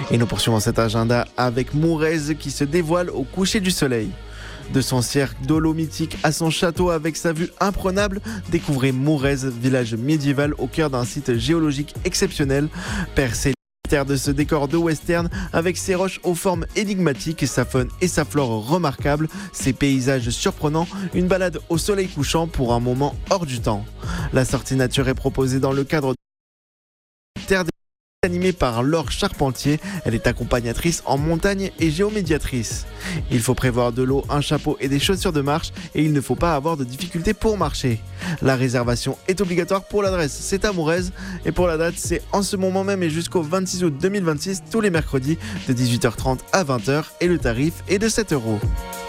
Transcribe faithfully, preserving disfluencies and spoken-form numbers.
Et nous poursuivons cet agenda avec Mourez qui se dévoile au coucher du soleil. De son cirque dolomitique à son château avec sa vue imprenable, découvrez Mourez, village médiéval au cœur d'un site géologique exceptionnel, percé de ce décor de western avec ses roches aux formes énigmatiques, sa faune et sa flore remarquables, ses paysages surprenants, une balade au soleil couchant pour un moment hors du temps. La sortie nature est proposée dans le cadre de Terre animée par Laure Charpentier. Elle est accompagnatrice en montagne et géomédiatrice. Il faut prévoir de l'eau, un chapeau et des chaussures de marche et il ne faut pas avoir de difficultés pour marcher. La réservation est obligatoire pour l'adresse, c'est à Mourez et pour la date, c'est en ce moment même et jusqu'au vingt-six août deux mille vingt-six, tous les mercredis de dix-huit heures trente à vingt heures et le tarif est de sept euros.